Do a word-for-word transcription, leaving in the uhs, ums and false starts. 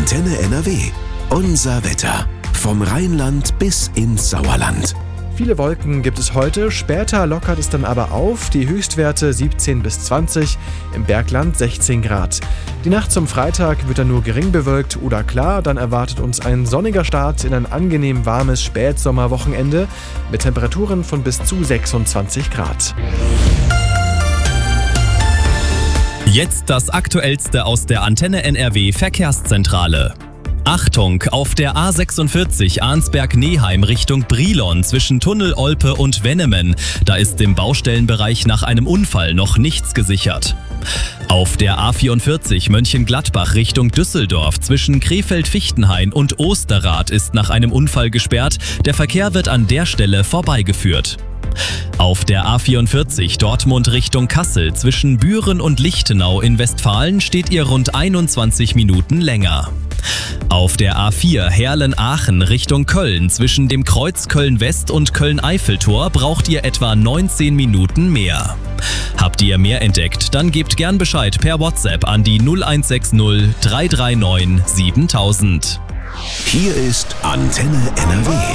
Antenne N R W. Unser Wetter. Vom Rheinland bis ins Sauerland. Viele Wolken gibt es heute, später lockert es dann aber auf, die Höchstwerte siebzehn bis zwanzig, im Bergland sechzehn Grad. Die Nacht zum Freitag wird dann nur gering bewölkt oder klar, dann erwartet uns ein sonniger Start in ein angenehm warmes Spätsommerwochenende mit Temperaturen von bis zu sechsundzwanzig Grad. Jetzt das Aktuellste aus der Antenne N R W Verkehrszentrale. Achtung, auf der A sechsundvierzig Arnsberg-Neheim Richtung Brilon zwischen Tunnel Olpe und Wennemen. Da ist im Baustellenbereich nach einem Unfall noch nichts gesichert. Auf der A vierundvierzig Mönchengladbach Richtung Düsseldorf zwischen Krefeld-Fichtenhain und Osterrath ist nach einem Unfall gesperrt. Der Verkehr wird an der Stelle vorbeigeführt. Auf der A vierundvierzig Dortmund Richtung Kassel zwischen Büren und Lichtenau in Westfalen steht ihr rund einundzwanzig Minuten länger. Auf der A vier Herlen-Aachen Richtung Köln zwischen dem Kreuz Köln-West und Köln-Eiffeltor braucht ihr etwa neunzehn Minuten mehr. Habt ihr mehr entdeckt, dann gebt gern Bescheid per WhatsApp an die null eins sechs null drei drei neun siebentausend. Hier ist Antenne N R W.